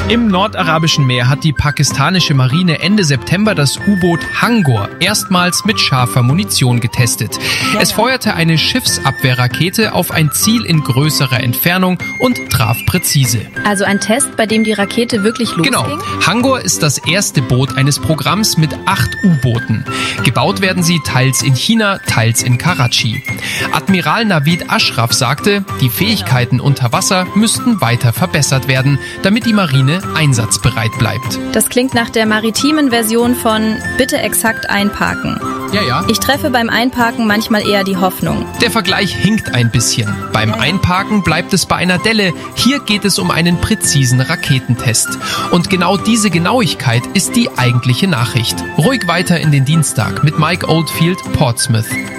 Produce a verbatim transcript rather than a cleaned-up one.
Im nordarabischen Meer hat die pakistanische Marine Ende September das U-Boot Hangor erstmals mit scharfer Munition getestet. Es feuerte eine Schiffsabwehrrakete auf ein Ziel in größerer Entfernung und traf präzise. Also ein Test, bei dem die Rakete wirklich losging? Genau. Hangor ist das erste Boot eines Programms mit acht U-Booten. Gebaut werden sie teils in China, teils in Karachi. Admiral Navid Ashraf sagte, die Fähigkeiten unter Wasser müssten weiter verbessert werden, damit die Marine einsatzbereit bleibt. Das klingt nach der maritimen Version von bitte exakt einparken. Ja, ja. Ich treffe beim Einparken manchmal eher die Hoffnung. Der Vergleich hinkt ein bisschen. Beim Einparken bleibt es bei einer Delle. Hier geht es um einen präzisen Raketentest. Und genau diese Genauigkeit ist die eigentliche Nachricht. Ruhig weiter in den Dienstag mit Mike Oldfield, Portsmouth.